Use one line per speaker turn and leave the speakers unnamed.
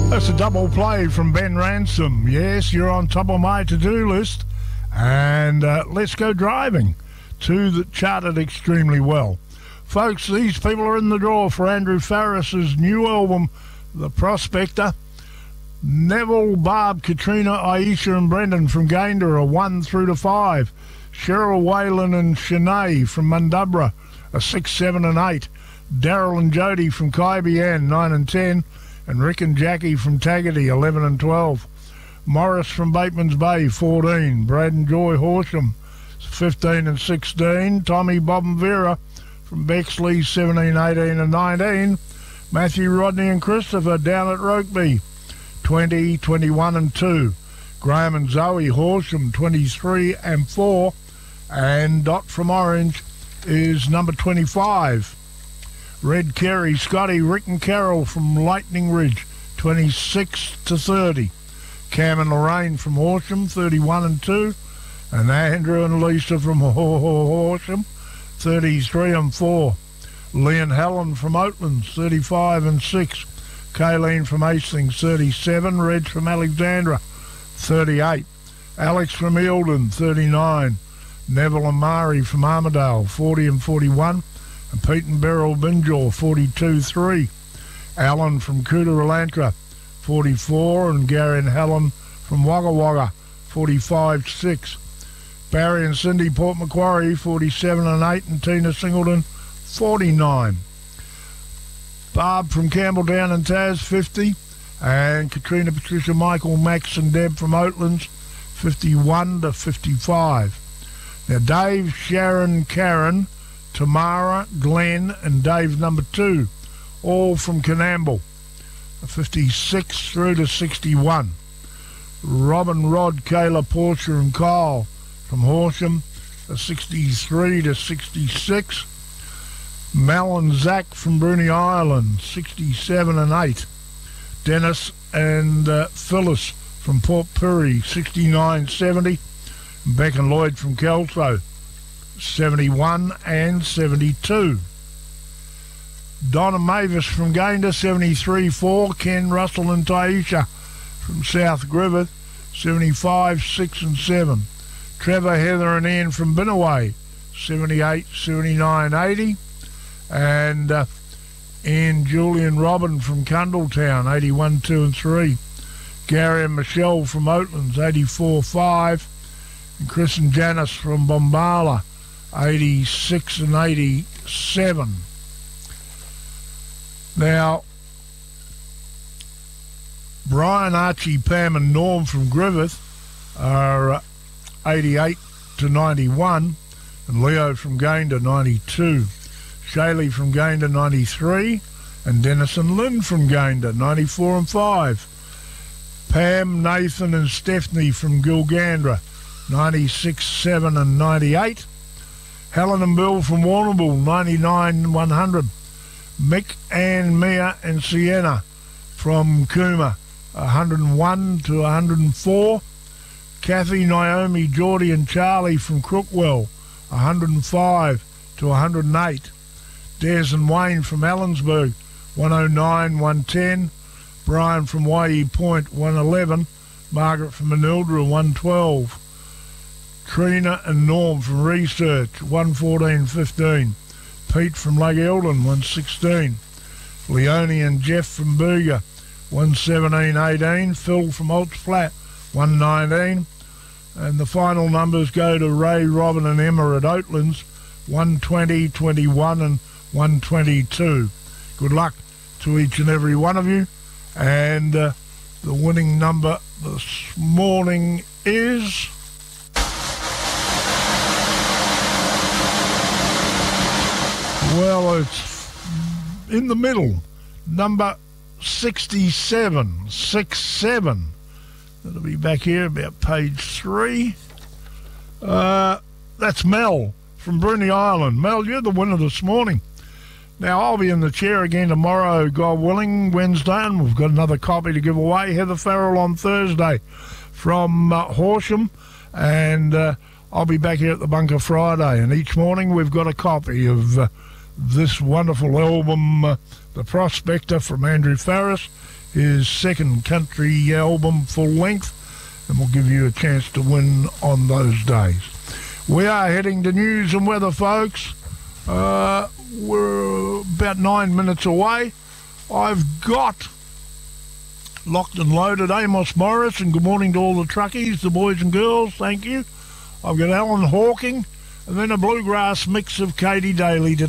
That's a double play from Ben Ransom. Yes, you're on top of my to-do list. And let's go driving. Two that charted extremely well. Folks, these people are in the draw for Andrew Farris's new album, The Prospector. Neville, Barb, Katrina, Aisha and Brendan from Gayndah are 1 through to 5. Cheryl, Whalen and Shanae from Mundubra are 6, 7 and 8. Daryl and Jody from Kaibian 9 and 10. And Rick and Jackie from Tagati 11 and 12. Morris from Bateman's Bay 14. Brad and Joy Horsham 15 and 16. Tommy, Bob and Vera from Bexley 17, 18 and 19. Matthew, Rodney and Christopher down at Rokeby 20, 21 and 2. Graham and Zoe Horsham 23 and 4. And Dot from Orange is number 25. Red, Kerry, Scotty, Rick and Carol from Lightning Ridge 26 to 30. Cam and Lorraine from Horsham 31 and 2. And Andrew and Lisa from Horsham 33 and 4. Lee and Helen from Oatlands 35 and 6. Kayleen from Hastings 37. Reg from Alexandra 38. Alex from Eildon 39. Neville and Mari from Armidale 40 and 41. And Pete and Beryl Binjaw 42-3. Alan from Cootarolantra 44. And Gary and Helen from Wagga Wagga 45-6. Barry and Cindy Port Macquarie 47 and 8. And Tina Singleton 49. Barb from Campbelltown and Taz 50. And Katrina, Patricia, Michael, Max and Deb from Oatlands 51 to 55. Now Dave, Sharon, Karen, Tamara, Glenn and Dave number 2, all from Canamble, 56 through to 61. Robin, Rod, Kayla, Portia and Kyle from Horsham, 63 to 66. Mel and Zach from Bruny Island, 67 and 8. Dennis and Phyllis from Port Pirie, 69-70. Beck and Lloyd from Kelso, 71 and 72. Donna Mavis from Gayndah, 73-4. Ken, Russell and Taisha from South Griffith, 75, 6 and 7. Trevor, Heather and Ian from Binnaway, 78, 79, 80. And Ian, Julie and Robin from Cundletown, 81, 2 and 3. Gary and Michelle from Oatlands, 84, 5. And Chris and Janice from Bombala, 86 and 87. Now, Brian, Archie, Pam and Norm from Griffith are 88 to 91. And Leo from Gayndah, 92. Shaylee from Gayndah, 93. And Dennis and Lynn from Gayndah, 94 and 5. Pam, Nathan and Stephanie from Gilgandra, 96, 7 and 98. Helen and Bill from Warrnambool, 99, 100. Mick, Ann, Mia and Sienna from Cooma, 101 to 104. Kathy, Naomi, Geordie and Charlie from Crookwell, 105 to 108. Des and Wayne from Allensburg, 109, 110. Brian from Waihee Point, 111. Margaret from Manildra, 112. Trina and Norm from Research, 114, 15. Pete from Lake Eldon, 116. Leonie and Jeff from Booga, 117, 18. Phil from Olds Flat, 119. And the final numbers go to Ray, Robin and Emma at Oatlands, 120, 21 and 122. Good luck to each and every one of you. And the winning number this morning is... well, it's in the middle. Number 67, 67. That'll be back here about page 3. That's Mel from Bruny Island. Mel, you're the winner this morning. Now, I'll be in the chair again tomorrow, God willing, Wednesday, and we've got another copy to give away. Heather Farrell on Thursday from Horsham, and I'll be back here at the bunker Friday. And each morning we've got a copy of this wonderful album, The Prospector from Andrew Farris, his second country album full length, and we'll give you a chance to win on those days. We are heading to news and weather, folks. We're about 9 minutes away. I've got locked and loaded Amos Morris, and good morning to all the truckies, the boys and girls, thank you. I've got Alan Hawking, and then a bluegrass mix of Katie Daly to